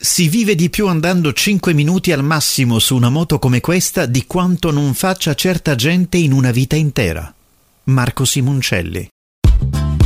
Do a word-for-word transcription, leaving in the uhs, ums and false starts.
Si vive di più andando cinque minuti al massimo su una moto come questa di quanto non faccia certa gente in una vita intera. Marco Simoncelli.